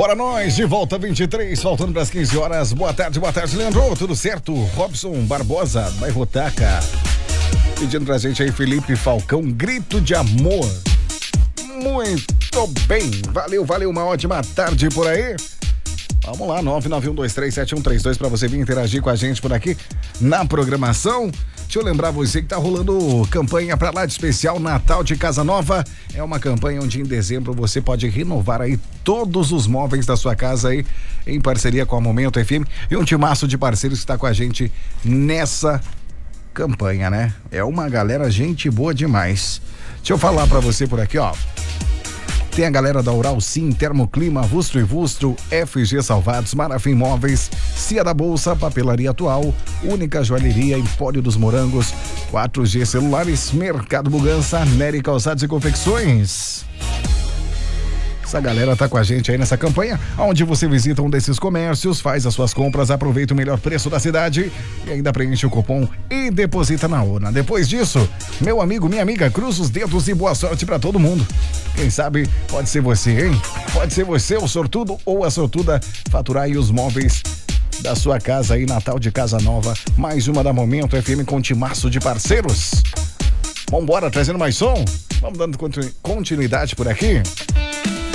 Bora nós, de volta 23, faltando para as 15 horas. Boa tarde, Leandro. Tudo certo? Robson Barbosa, bairro Taca. Pedindo pra gente aí, Felipe Falcão, grito de amor. Muito bem, valeu, uma ótima tarde por aí. Vamos lá, 991237132 para você vir interagir com a gente por aqui na programação. Deixa eu lembrar você que tá rolando campanha para lá de especial Natal de Casa Nova. É uma campanha onde em dezembro você pode renovar aí todos os móveis da sua casa aí em parceria com a Momento FM e um timaço de parceiros que está com a gente nessa campanha, né? É uma galera gente boa demais. Deixa eu falar para você por aqui, ó. Tem a galera da Oral Sim, Termoclima, Vustro e Vustro, FG Salvados, Marafim Móveis, Cia da Bolsa, Papelaria Atual, Única Joalheria, Empório dos Morangos, 4G Celulares, Mercado Bugança, Nery Calçados e Confecções. Essa galera tá com a gente aí nessa campanha, onde você visita um desses comércios, faz as suas compras, aproveita o melhor preço da cidade e ainda preenche o cupom e deposita na urna. Depois disso, meu amigo, minha amiga, cruza os dedos e boa sorte pra todo mundo. Quem sabe pode ser você, hein? Pode ser você, o sortudo ou a sortuda, faturar aí os móveis da sua casa aí, Natal de Casa Nova. Mais uma da Momento FM com timaço de parceiros. Vambora, trazendo mais som? Vamos dando continuidade por aqui.